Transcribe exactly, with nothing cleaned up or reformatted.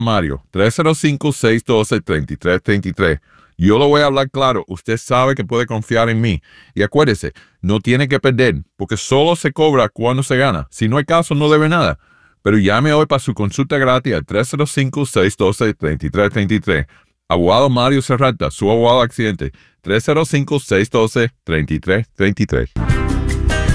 Mario, tres cero cinco, seis uno dos, tres tres tres tres. Yo lo voy a hablar claro. Usted sabe que puede confiar en mí. Y acuérdese, no tiene que perder, porque solo se cobra cuando se gana. Si no hay caso, no debe nada. Pero llame hoy para su consulta gratis al tres cero cinco, seis uno dos, tres tres tres tres. Abogado Mario Serrata, su abogado de accidente. tres cero cinco, seis uno dos, tres tres tres tres.